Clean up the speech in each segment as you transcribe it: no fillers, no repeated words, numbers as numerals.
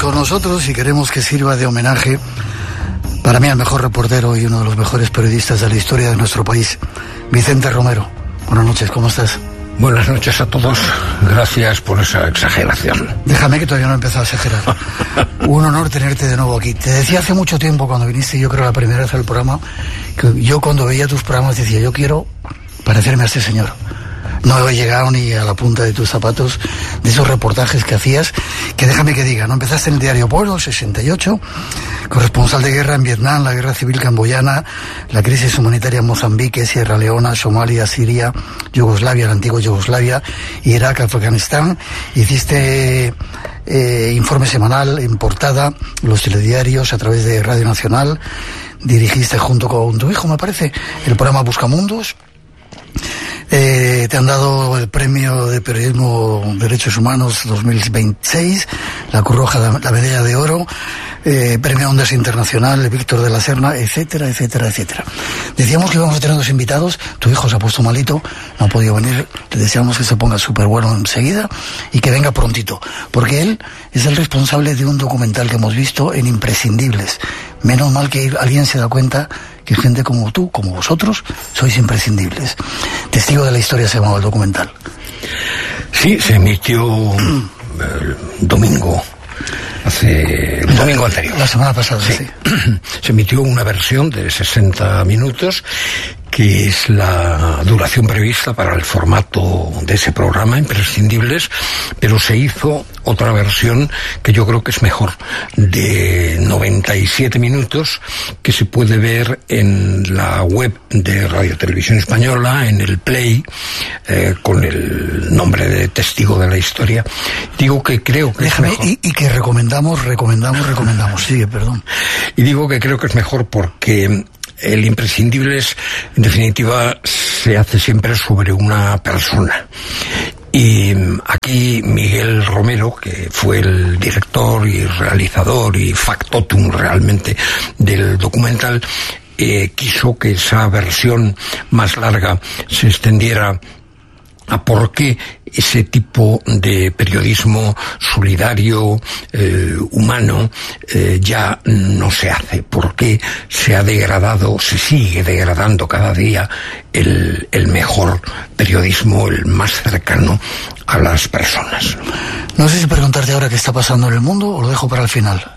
con nosotros y queremos que sirva de homenaje para mí al mejor reportero y uno de los mejores periodistas de la historia de nuestro país, Vicente Romero. Buenas noches, ¿cómo estás? Buenas noches a todos. Gracias por esa exageración. Déjame que todavía no he empezado a exagerar. Un honor tenerte de nuevo aquí. Te decía hace mucho tiempo cuando viniste, yo creo la primera vez al programa, que yo cuando veía tus programas decía, yo quiero parecerme a este señor. No he llegado ni a la punta de tus zapatos de esos reportajes que hacías, que déjame que diga, ¿no? Empezaste en el diario Pueblo, 68, corresponsal de guerra en Vietnam, la guerra civil camboyana, la crisis humanitaria en Mozambique, Sierra Leona, Somalia, Siria, Yugoslavia, la antigua Yugoslavia, Irak, Afganistán. Hiciste informe semanal en portada, los telediarios a través de Radio Nacional. Dirigiste junto con tu hijo, me parece, el programa Buscamundos. Te han dado el premio de periodismo Derechos Humanos 2026, la Cruz Roja, la medalla de oro, premio Ondas Internacional, Víctor de la Serna, etcétera, etcétera, etcétera. Decíamos que íbamos a tener dos invitados, tu hijo se ha puesto malito, no ha podido venir, le deseamos que se ponga súper bueno enseguida y que venga prontito, porque él es el responsable de un documental que hemos visto en Imprescindibles. Menos mal que alguien se da cuenta que gente como tú, como vosotros, sois imprescindibles. Testigo de la historia se llamaba el documental. Sí, se emitió el domingo anterior. La semana pasada, sí. Se emitió una versión de 60 minutos, que es la duración prevista para el formato de ese programa, Imprescindibles, pero se hizo otra versión que yo creo que es mejor, de 97 minutos, que se puede ver en la web de Radio Televisión Española, en el Play, con el nombre de Testigo de la Historia. Digo que creo que Déjame, es mejor. Y que recomendamos. Sigue, perdón. Y digo que creo que es mejor porque el Imprescindibles, en definitiva, se hace siempre sobre una persona. Y aquí Miguel Romero, que fue el director y realizador y factotum realmente del documental, quiso que esa versión más larga se extendiera a por qué ese tipo de periodismo solidario, humano, ya no se hace, por qué se ha degradado, se sigue degradando cada día el mejor periodismo, el más cercano a las personas. No sé si preguntarte ahora qué está pasando en el mundo o lo dejo para el final.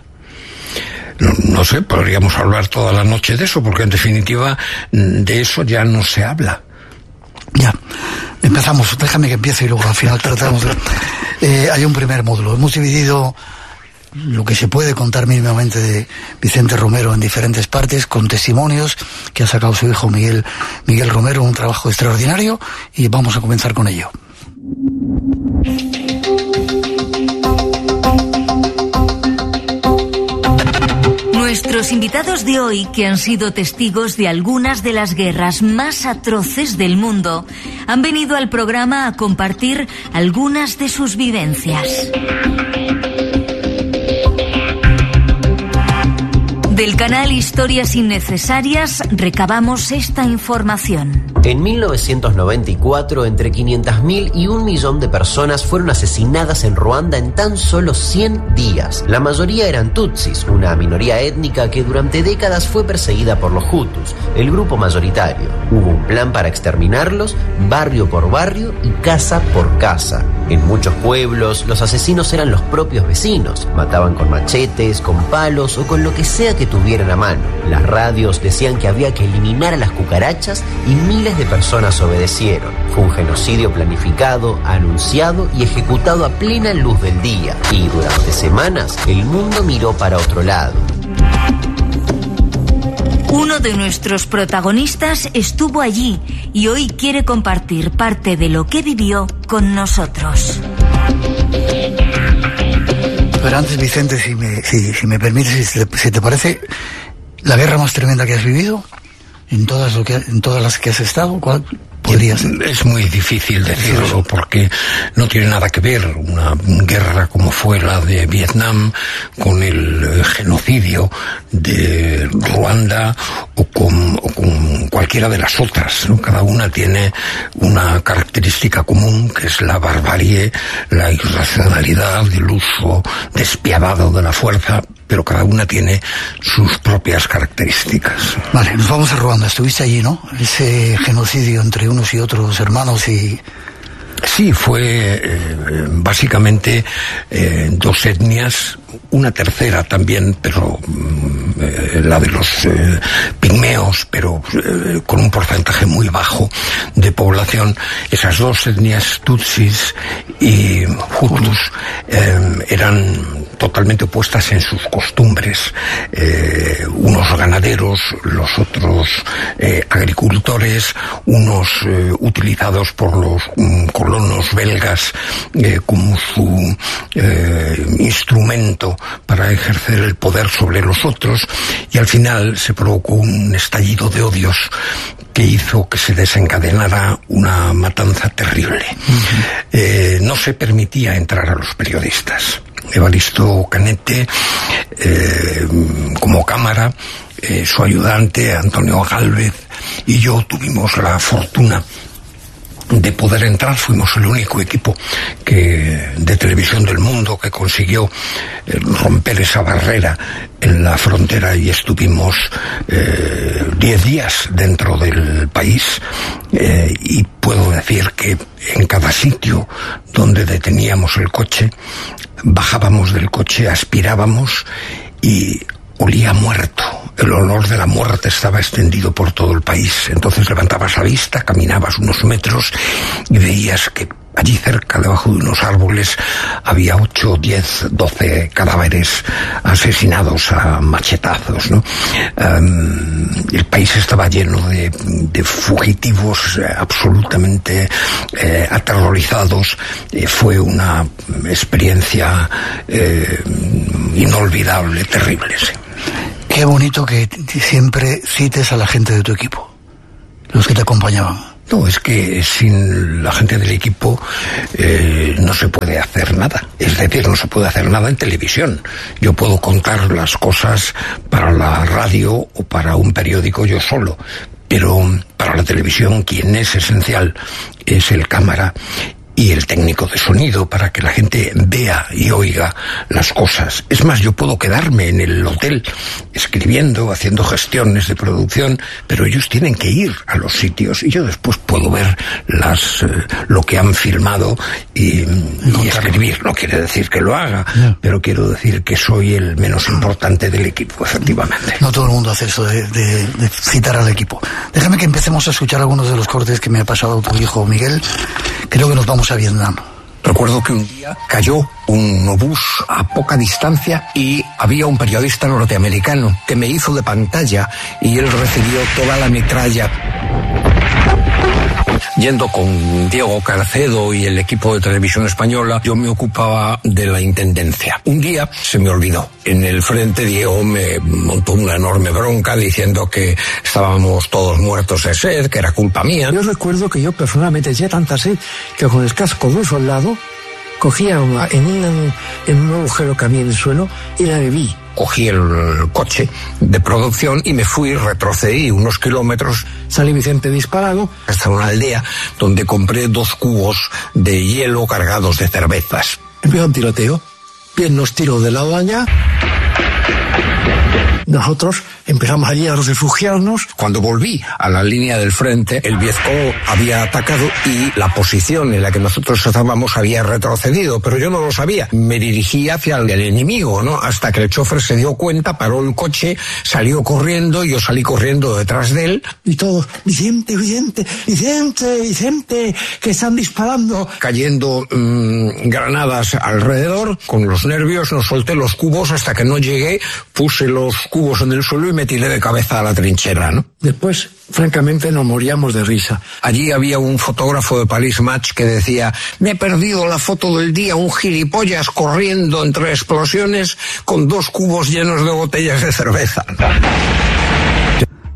No sé, podríamos hablar toda la noche de eso, porque en definitiva de eso ya no se habla. Ya, empezamos, déjame que empiece y luego al final tratamos de... hay un primer módulo, hemos dividido lo que se puede contar mínimamente de Vicente Romero en diferentes partes, con testimonios que ha sacado su hijo Miguel Romero, un trabajo extraordinario, y vamos a comenzar con ello. Nuestros invitados de hoy, que han sido testigos de algunas de las guerras más atroces del mundo, han venido al programa a compartir algunas de sus vivencias. Del canal Historias Innecesarias recabamos esta información. En 1994, entre 500.000 y 1 millón de personas fueron asesinadas en Ruanda en tan solo 100 días. La mayoría eran tutsis, una minoría étnica que durante décadas fue perseguida por los hutus, el grupo mayoritario. Hubo un plan para exterminarlos, barrio por barrio y casa por casa. En muchos pueblos, los asesinos eran los propios vecinos. Mataban con machetes, con palos o con lo que sea que tuvieran a mano. Las radios decían que había que eliminar a las cucarachas y miles de personas obedecieron. Fue un genocidio planificado, anunciado y ejecutado a plena luz del día. Y durante semanas, el mundo miró para otro lado. Uno de nuestros protagonistas estuvo allí y hoy quiere compartir parte de lo que vivió con nosotros. Pero antes, Vicente, si me permites, si te parece, la guerra más tremenda que has vivido, en todas las que has estado, ¿cuál podría ser. Es muy difícil decirlo porque no tiene nada que ver una guerra como fue la de Vietnam con el genocidio de Ruanda o con cualquiera de las otras, ¿no? Cada una tiene una característica común, que es la barbarie, la irracionalidad, el uso despiadado de la fuerza, pero cada una tiene sus propias características. Vale, nos vamos a Ruanda. Estuviste allí, ¿no? Ese genocidio entre unos y otros hermanos y... Sí, fue básicamente dos etnias, una tercera también, pero la de los pigmeos, pero con un porcentaje muy bajo de población. Esas dos etnias, tutsis y hutus, eran totalmente opuestas en sus costumbres. Unos ganaderos, los otros agricultores, unos utilizados por los colonos belgas como su instrumento para ejercer el poder sobre los otros, y al final se provocó un estallido de odios que hizo que se desencadenara una matanza terrible. No se permitía entrar a los periodistas. Evaristo Cañete, como cámara, su ayudante Antonio Gálvez y yo tuvimos la fortuna de poder entrar. Fuimos el único equipo de televisión del mundo que consiguió romper esa barrera en la frontera, y estuvimos 10 días dentro del país, y puedo decir que en cada sitio donde deteníamos el coche, bajábamos del coche, aspirábamos y olía muerto. El olor de la muerte estaba extendido por todo el país. Entonces levantabas la vista, caminabas unos metros y veías que allí cerca, debajo de unos árboles, había 8, 10, 12 cadáveres asesinados a machetazos, ¿no? El país estaba lleno de fugitivos absolutamente aterrorizados. Fue una experiencia inolvidable, terrible, sí. Qué bonito que siempre cites a la gente de tu equipo, los que te acompañaban. No, es que sin la gente del equipo no se puede hacer nada. Es decir, no se puede hacer nada en televisión. Yo puedo contar las cosas para la radio o para un periódico yo solo, pero para la televisión quien es esencial es el cámara y el técnico de sonido, para que la gente vea y oiga las cosas. Es más, yo puedo quedarme en el hotel escribiendo, haciendo gestiones de producción, pero ellos tienen que ir a los sitios y yo después puedo ver lo que han filmado y escribir. No quiere decir que lo haga, pero quiero decir que soy el menos importante del equipo, efectivamente. No todo el mundo hace eso de citar al equipo. Déjame que empecemos a escuchar algunos de los cortes que me ha pasado tu hijo Miguel. Creo que nos vamos a Vietnam. Recuerdo que un día cayó un obús a poca distancia y había un periodista norteamericano que me hizo de pantalla y él recibió toda la metralla. Yendo con Diego Carcedo y el equipo de Televisión Española, yo me ocupaba de la intendencia. Un día se me olvidó. En el frente Diego me montó una enorme bronca diciendo que estábamos todos muertos de sed, que era culpa mía. Yo recuerdo que yo personalmente tenía tanta sed que con el casco de un soldado cogía en un agujero que había en el suelo y la bebí. Cogí el coche de producción y me fui, retrocedí unos kilómetros. Salí Vicente disparado hasta una aldea donde compré 2 cubos de hielo cargados de cervezas. Empezó un tiroteo. Bien, nos tiró de lado allá. Nosotros empezamos allí a refugiarnos. Cuando volví a la línea del frente, el Vietcong había atacado y la posición en la que nosotros estábamos había retrocedido, pero yo no lo sabía. Me dirigí hacia el enemigo, ¿no? Hasta que el chofer se dio cuenta, paró el coche, salió corriendo, yo salí corriendo detrás de él. Y todos, Vicente, Vicente, Vicente, Vicente, que están disparando. Cayendo granadas alrededor, con los nervios no solté los cubos hasta que no llegué, puse los cubos en el suelo y me tiré de cabeza a la trinchera, ¿no? Después, francamente, nos moríamos de risa. Allí había un fotógrafo de Paris Match que decía: me he perdido la foto del día, un gilipollas corriendo entre explosiones con 2 cubos llenos de botellas de cerveza.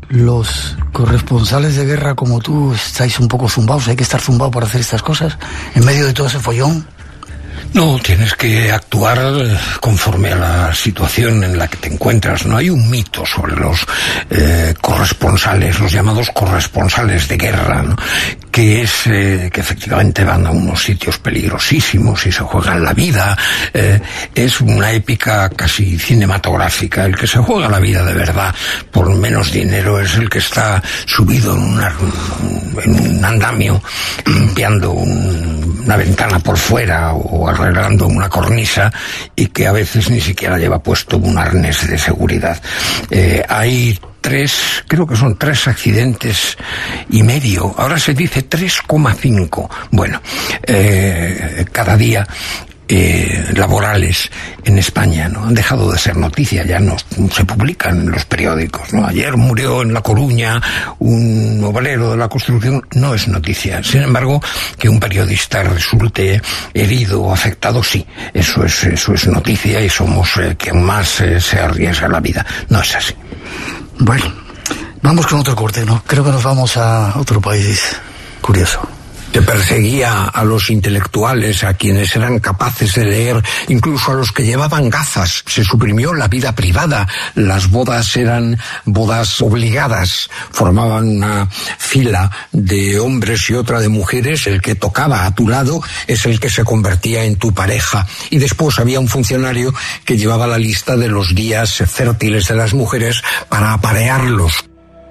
los corresponsales de guerra como tú estáis un poco zumbados? ¿Hay que estar zumbado para hacer estas cosas en medio de todo ese follón? No, tienes que actuar conforme a la situación en la que te encuentras. No hay un mito sobre los corresponsales, los llamados corresponsales de guerra, ¿no? Que es que efectivamente van a unos sitios peligrosísimos y se juegan la vida. Es una épica casi cinematográfica. El que se juega la vida de verdad por menos dinero es el que está subido en un andamio limpiando una ventana por fuera o arreglando una cornisa, y que a veces ni siquiera lleva puesto un arnés de seguridad. Hay creo que son 3 accidentes y medio, ahora se dice 3,5, bueno, cada día, laborales en España, ¿no? Han dejado de ser noticia, ya no se publican en los periódicos, ¿no? Ayer murió en La Coruña un obrero de la construcción, no es noticia. Sin embargo, que un periodista resulte herido o afectado, sí, eso es noticia, y somos quien más se arriesga la vida. No es así. Bueno, vamos con otro corte, ¿no? Creo que nos vamos a otro país curioso. Se perseguía a los intelectuales, a quienes eran capaces de leer, incluso a los que llevaban gafas. Se suprimió la vida privada. Las bodas eran bodas obligadas. Formaban una fila de hombres y otra de mujeres. El que tocaba a tu lado es el que se convertía en tu pareja. Y después había un funcionario que llevaba la lista de los días fértiles de las mujeres para aparearlos.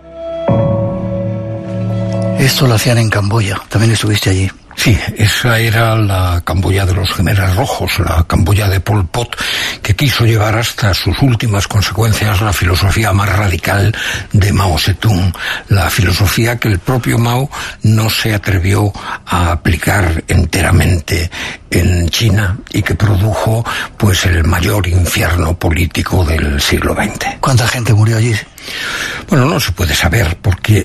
Esto lo hacían en Camboya, también estuviste allí. Sí, esa era la Camboya de los Khmeres Rojos, la Camboya de Pol Pot, que quiso llevar hasta sus últimas consecuencias la filosofía más radical de Mao Zedong, la filosofía que el propio Mao no se atrevió a aplicar enteramente en China y que produjo pues el mayor infierno político del siglo XX. ¿Cuánta gente murió allí? Bueno, no se puede saber porque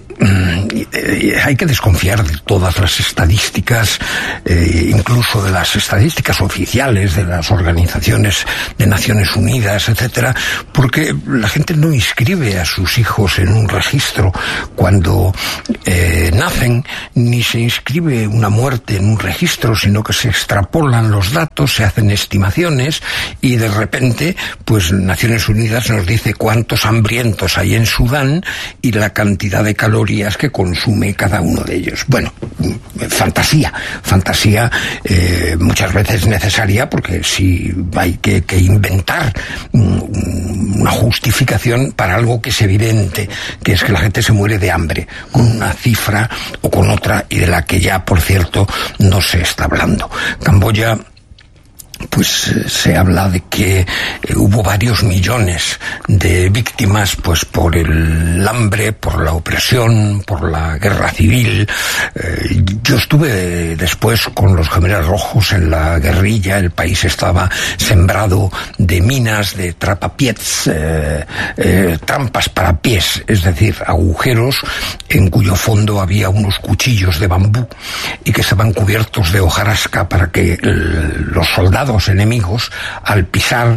hay que desconfiar de todas las estadísticas, incluso de las estadísticas oficiales de las organizaciones de Naciones Unidas, etcétera, porque la gente no inscribe a sus hijos en un registro cuando nacen, ni se inscribe una muerte en un registro, sino que se extrapolan los datos, se hacen estimaciones y de repente, pues Naciones Unidas nos dice cuántos hambrientos hay en Sudán y la cantidad de calorías que consume cada uno de ellos. Bueno, fantasía muchas veces necesaria, porque si hay que inventar una justificación para algo que es evidente, que es que la gente se muere de hambre, con una cifra o con otra, y de la que ya, por cierto, no se está hablando. Camboya, pues se habla de que hubo varios millones de víctimas pues por el hambre, por la opresión, por la guerra civil. Yo estuve después con los Khmeres Rojos en la guerrilla. El país estaba sembrado de minas, de trapapiés, trampas para pies, es decir, agujeros en cuyo fondo había unos cuchillos de bambú y que estaban cubiertos de hojarasca para que los soldados enemigos, al pisar,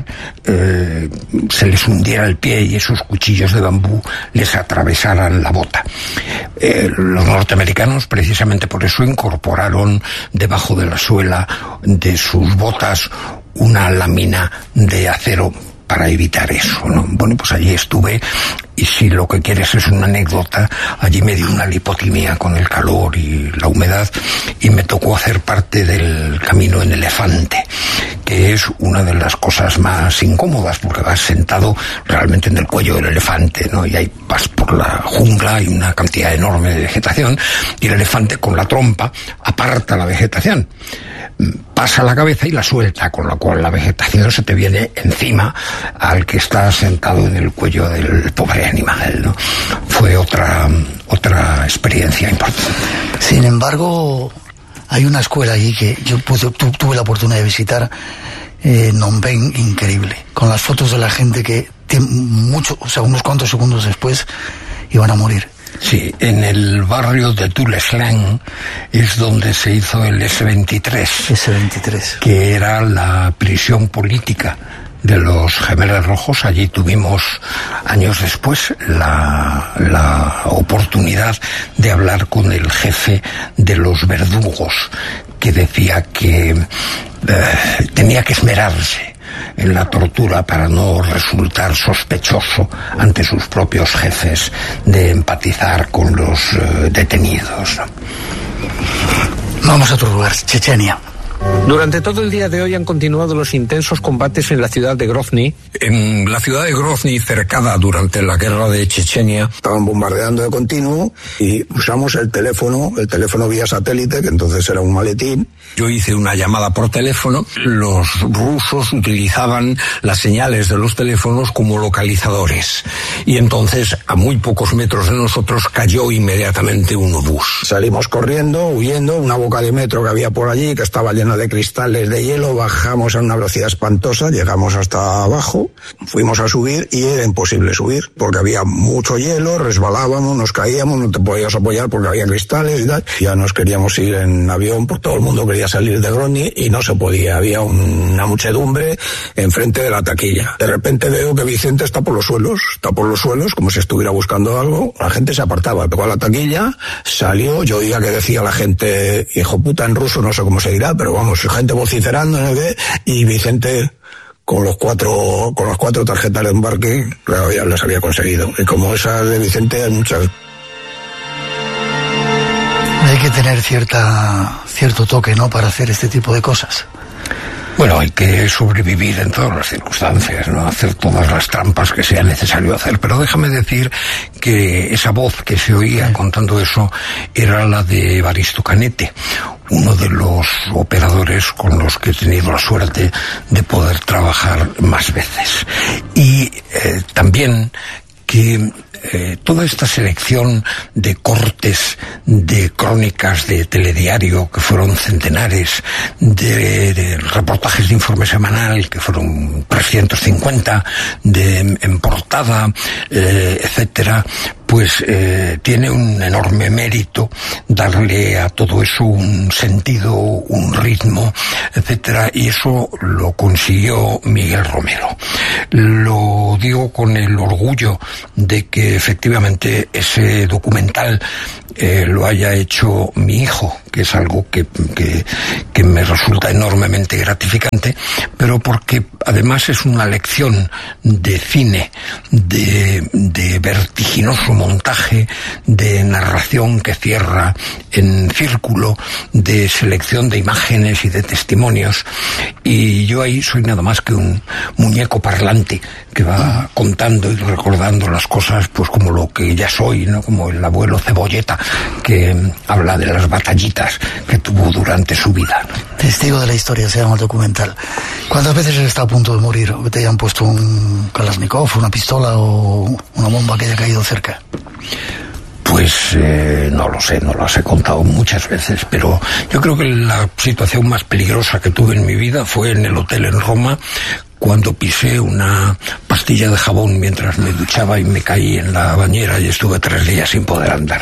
se les hundiera el pie y esos cuchillos de bambú les atravesaran la bota. Los norteamericanos, precisamente por eso, incorporaron debajo de la suela de sus botas una lámina de acero para evitar eso, ¿no? Bueno, pues allí estuve, y si lo que quieres es una anécdota, allí me dio una lipotimia con el calor y la humedad, y me tocó hacer parte del camino en elefante, que es una de las cosas más incómodas, porque vas sentado realmente en el cuello del elefante, ¿no? Y ahí vas por la jungla, hay una cantidad enorme de vegetación, y el elefante con la trompa aparta la vegetación, pasa la cabeza y la suelta, con lo cual la vegetación se te viene encima al que está sentado en el cuello del pobre animal, ¿no? Fue otra experiencia importante. Sin embargo, hay una escuela allí que yo tuve la oportunidad de visitar, Phnom Penh, increíble, con las fotos de la gente que unos cuantos segundos después iban a morir. Sí, en el barrio de Tuleslang es donde se hizo el S-23. S-23. Que era la prisión política de los Gemeres Rojos. Allí tuvimos, años después, la oportunidad de hablar con el jefe de los verdugos, que decía que tenía que esmerarse en la tortura para no resultar sospechoso ante sus propios jefes de empatizar con los detenidos, ¿no? Vamos a otro lugar, Chechenia. Durante todo el día de hoy han continuado los intensos combates en la ciudad de Grozny. En la ciudad de Grozny, cercada durante la guerra de Chechenia, estaban bombardeando de continuo y usamos el teléfono vía satélite, que entonces era un maletín. Yo hice una llamada por teléfono. Los rusos utilizaban las señales de los teléfonos como localizadores. Y entonces, a muy pocos metros de nosotros, cayó inmediatamente un obús. Salimos corriendo, huyendo, una boca de metro que había por allí, que estaba llena de cristales de hielo, bajamos a una velocidad espantosa, llegamos hasta abajo, fuimos a subir y era imposible subir, porque había mucho hielo, resbalábamos, nos caíamos, no te podías apoyar porque había cristales y tal. Ya nos queríamos ir en avión, porque todo el mundo quería salir de Grozny y no se podía, había una muchedumbre enfrente de la taquilla. De repente veo que Vicente está por los suelos, como si estuviera buscando algo. La gente se apartaba, pegó a la taquilla, salió, yo oía que decía la gente, hijo puta en ruso, no sé cómo se dirá, pero vamos, gente vociferando, ¿no? Y Vicente con las cuatro tarjetas de embarque, claro, ya las había conseguido. Y como esa de Vicente hay muchas. Hay que tener cierto toque, ¿no?, para hacer este tipo de cosas. Bueno, hay que sobrevivir en todas las circunstancias, ¿no? Hacer todas las trampas que sea necesario hacer. Pero déjame decir que esa voz que se oía contando eso era la de Evaristo Canete, uno de los operadores con los que he tenido la suerte de poder trabajar más veces. Y también que toda esta selección de cortes, de crónicas de telediario, que fueron centenares, de reportajes de informe semanal, que fueron 350, en portada, etcétera, pues tiene un enorme mérito darle a todo eso un sentido, un ritmo, etcétera, y eso lo consiguió Miguel Romero. Lo digo con el orgullo de que efectivamente ese documental lo haya hecho mi hijo, que es algo que me resulta enormemente gratificante, pero porque además es una lección de cine, de vertiginoso montaje, de narración que cierra en círculo, de selección de imágenes y de testimonios, y yo ahí soy nada más que un muñeco parlante que va contando y recordando las cosas pues como lo que ya soy, ¿no? Como el abuelo Cebolleta, que habla de las batallitas que tuvo durante su vida, ¿no? Testigo de la historia se llama el documental. ¿Cuántas veces está a punto de morir? ¿Que te hayan puesto un Kalashnikov, una pistola o una bomba que haya caído cerca? Pues no lo sé, no las he contado muchas veces, pero yo creo que la situación más peligrosa que tuve en mi vida fue en el hotel en Roma, cuando pisé una pastilla de jabón mientras me duchaba y me caí en la bañera y estuve 3 días sin poder andar.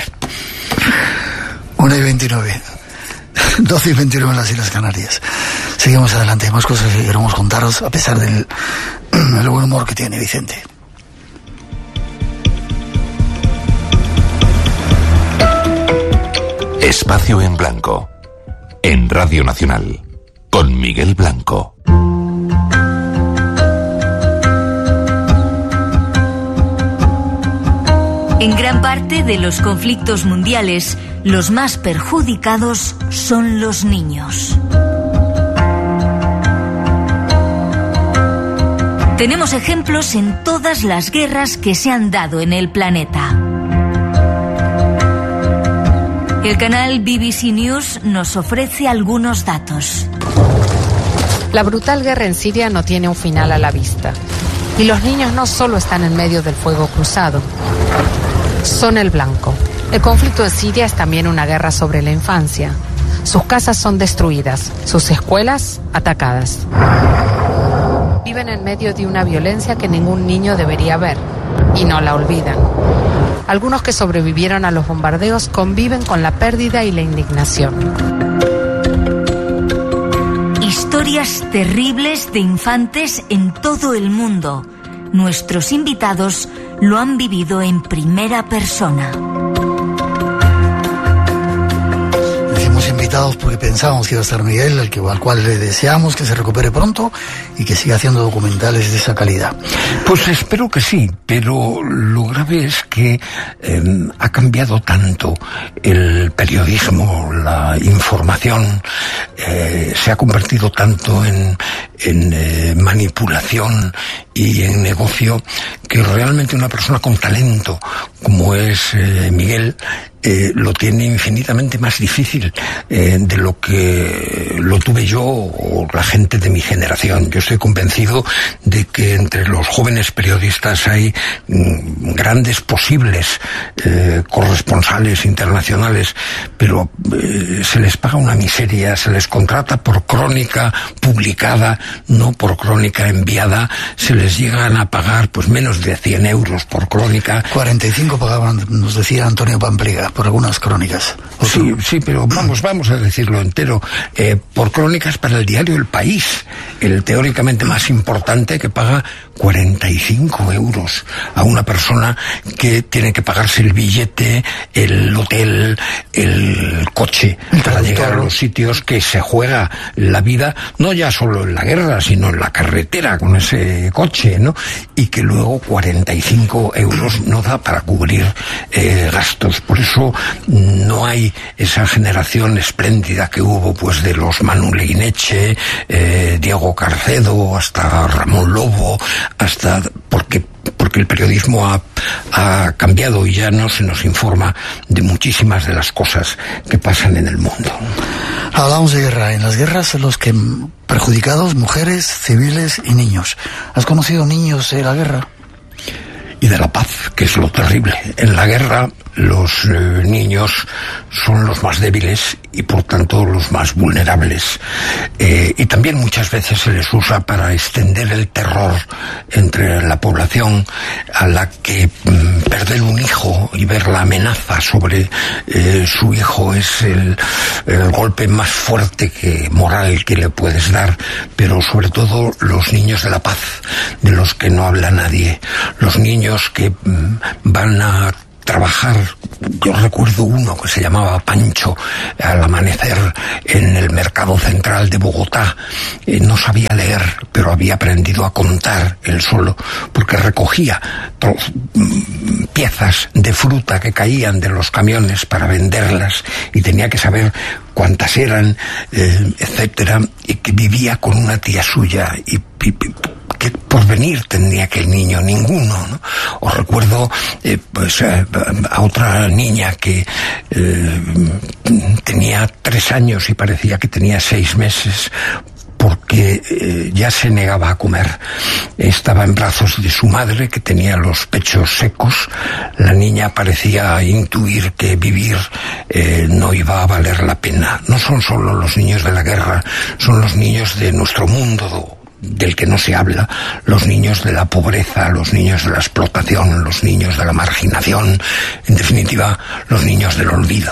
1:29. 12:29 en las Islas Canarias. Seguimos adelante, hay más cosas que queremos contaros, a pesar del el buen humor que tiene Vicente. Espacio en Blanco, en Radio Nacional, con Miguel Blanco. En gran parte de los conflictos mundiales, los más perjudicados son los niños. Tenemos ejemplos en todas las guerras que se han dado en el planeta. El canal BBC News nos ofrece algunos datos. La brutal guerra en Siria no tiene un final a la vista. Y los niños no solo están en medio del fuego cruzado, son el blanco. El conflicto en Siria es también una guerra sobre la infancia. Sus casas son destruidas, sus escuelas atacadas. Viven en medio de una violencia que ningún niño debería ver, y no la olvidan. Algunos que sobrevivieron a los bombardeos conviven con la pérdida y la indignación. Historias terribles de infantes en todo el mundo. Nuestros invitados lo han vivido en primera persona. Decimos invitados porque pensábamos que iba a estar Miguel, al cual le deseamos que se recupere pronto y que siga haciendo documentales de esa calidad. Pues espero que sí, pero lo grave es que ha cambiado tanto el periodismo, la información, se ha convertido tanto en manipulación y en negocio, que realmente una persona con talento como es Miguel lo tiene infinitamente más difícil de lo que lo tuve yo o la gente de mi generación. Yo estoy convencido de que entre los jóvenes periodistas hay grandes posibles corresponsales internacionales, pero se les paga una miseria, se les contrata por crónica publicada, no por crónica enviada, se les llegan a pagar pues menos de 100 euros por crónica. 45 pagaban, nos decía Antonio Pampliega, por algunas crónicas. Sí, pero vamos a decirlo entero. Por crónicas para el diario El País, el teóricamente más importante, que paga 45 euros a una persona que tiene que pagarse el billete, el hotel, el coche, para llegar a los sitios, que se juega la vida, no ya solo en la guerra, sino en la carretera con ese coche, ¿no? Y que luego 45 euros no da para cubrir gastos. Por eso no hay esa generación espléndida que hubo, pues, de los Manu Leguineche, Diego Carcedo, hasta Ramón Lobo, hasta porque el periodismo ha cambiado y ya no se nos informa de muchísimas de las cosas que pasan en el mundo. Hablamos de guerra. En las guerras, los que perjudicados, mujeres, civiles y niños. ¿Has conocido niños de la guerra? Y de la paz, que es lo terrible. En la guerra los niños son los más débiles y por tanto los más vulnerables, y también muchas veces se les usa para extender el terror entre la población, a la que perder un hijo y ver la amenaza sobre su hijo es el golpe más fuerte moral que le puedes dar. Pero sobre todo los niños de la paz, de los que no habla nadie, los niños que van a trabajar. Yo recuerdo uno que se llamaba Pancho, al amanecer en el mercado central de Bogotá. No sabía leer, pero había aprendido a contar él solo, porque recogía piezas de fruta que caían de los camiones para venderlas, y tenía que saber cuántas eran, etcétera, y que vivía con una tía suya, y ¿qué porvenir tendría aquel niño? Ninguno, ¿no? Os recuerdo a otra niña que tenía 3 años y parecía que tenía 6 meses, porque ya se negaba a comer. Estaba en brazos de su madre, que tenía los pechos secos. La niña parecía intuir que vivir no iba a valer la pena. No son solo los niños de la guerra, son los niños de nuestro mundo, del que no se habla, los niños de la pobreza, los niños de la explotación, los niños de la marginación, en definitiva, los niños del olvido.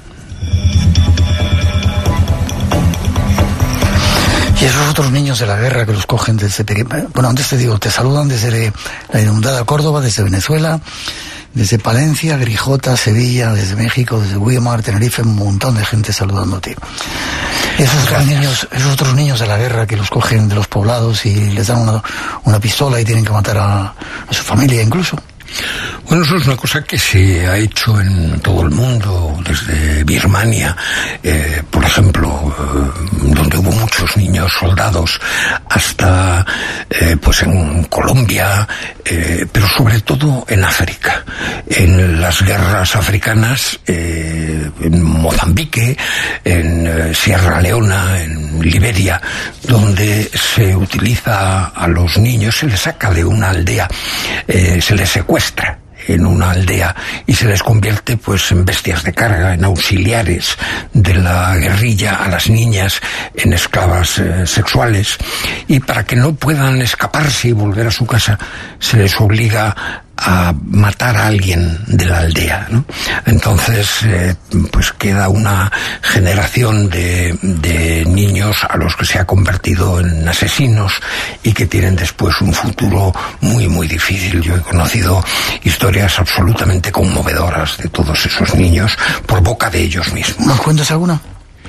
Y esos otros niños de la guerra que los cogen desde bueno, antes te digo, te saludan desde la inundada Córdoba, desde Venezuela, desde Palencia, Grijota, Sevilla, desde México, desde Weimar, Tenerife, un montón de gente saludándote. Esos otros niños de la guerra que los cogen de los poblados y les dan una pistola y tienen que matar a su familia incluso. Bueno, eso es una cosa que se ha hecho en todo el mundo, desde Birmania, por ejemplo, donde hubo muchos niños soldados, hasta pues en Colombia, pero sobre todo en África, en las guerras africanas, en Mozambique, en Sierra Leona, en Liberia, donde se utiliza a los niños, se les saca de una aldea, se les secuestra en una aldea y se les convierte pues en bestias de carga, en auxiliares de la guerrilla, a las niñas en esclavas sexuales, y para que no puedan escaparse y volver a su casa se les obliga matar a alguien de la aldea, ¿no? Entonces, pues queda una generación de niños a los que se ha convertido en asesinos y que tienen después un futuro muy, muy difícil. Yo he conocido historias absolutamente conmovedoras de todos esos niños por boca de ellos mismos. ¿Nos cuentas alguna?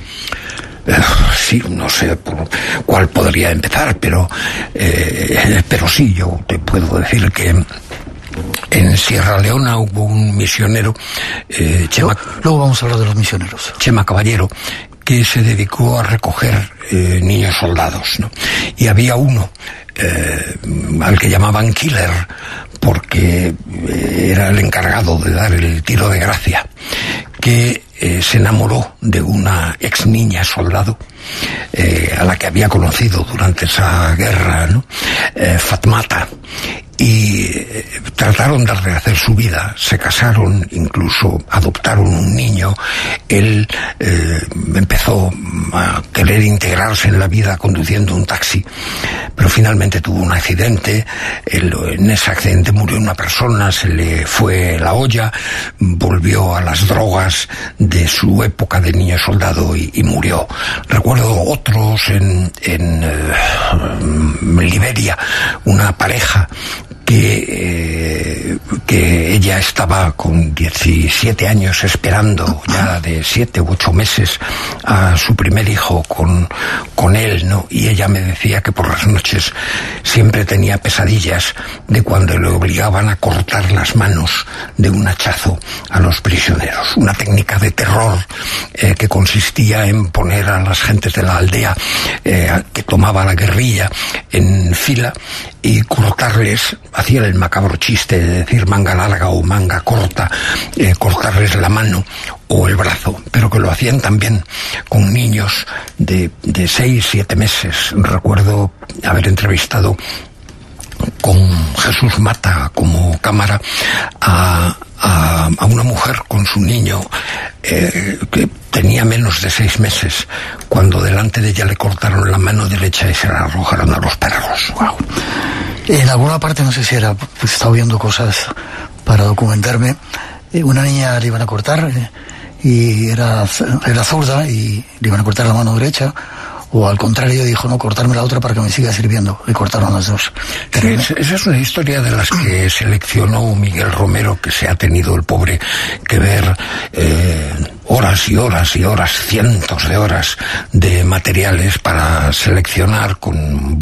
Sí, no sé por cuál podría empezar, pero sí, yo te puedo decir que en Sierra Leona hubo un misionero, Luego vamos a hablar de los misioneros. Chema Caballero, que se dedicó a recoger niños soldados, ¿no? Y había uno al que llamaban Killer, porque era el encargado de dar el tiro de gracia, que se enamoró de una ex niña soldado a la que había conocido durante esa guerra, ¿no? Fatmata, y trataron de rehacer su vida, se casaron, incluso adoptaron un niño. Él empezó a querer integrarse en la vida conduciendo un taxi, pero finalmente tuvo un accidente. En ese accidente murió una persona, se le fue la olla, volvió a las drogas de su época de niño soldado y murió. Recuerdo otros en Liberia, una pareja que ella estaba con 17 años esperando ya de 7 u 8 meses a su primer hijo con él, ¿no? Y ella me decía que por las noches siempre tenía pesadillas de cuando le obligaban a cortar las manos de un hachazo a los prisioneros. Una técnica de terror que consistía en poner a las gentes de la aldea que tomaba la guerrilla en fila y cortarles, hacían el macabro chiste de decir manga larga o manga corta, cortarles la mano o el brazo, pero que lo hacían también con niños de 6, 7 meses. Recuerdo haber entrevistado con Jesús Mata como cámara a una mujer con su niño que tenía menos de 6 meses, cuando delante de ella le cortaron la mano derecha y se la arrojaron a los perros. Wow. En alguna parte, no sé si era, pues estaba viendo cosas para documentarme, una niña le iban a cortar y era zurda y le iban a cortar la mano derecha, o al contrario dijo, no, cortarme la otra para que me siga sirviendo, y cortaron las dos. Sí, esa es una historia de las que seleccionó Miguel Romero, que se ha tenido el pobre que ver horas y horas y horas, cientos de horas de materiales para seleccionar con